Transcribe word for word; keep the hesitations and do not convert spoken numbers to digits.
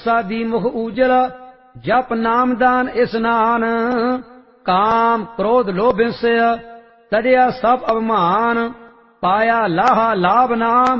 ਸਾਦੀ ਮੁਖ ਊਜਲ ਜਪ ਨਾਮਦਾਨ ਇਸਨਾਨ ਕਾਮ ਕ੍ਰੋਧ ਲੋਭ ਹਿੰਸਾ ਤਜਿਆ ਸਭ ਅਭਿਮਾਨ ਪਾਇਆ ਲਾਹਾ ਲਾਭ ਨਾਮ